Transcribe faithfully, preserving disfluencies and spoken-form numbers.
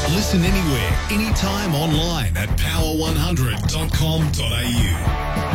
Listen anywhere, anytime online at power one hundred dot com dot a u.